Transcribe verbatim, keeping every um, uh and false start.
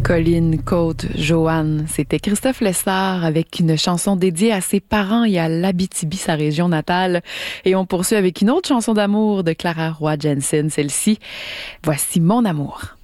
Colline, Côte, Joanne, c'était Christophe Lessard avec une chanson dédiée à ses parents et à l'Abitibi, sa région natale. Et on poursuit avec une autre chanson d'amour de Clara Roy Jensen, celle-ci. Voici Mon amour.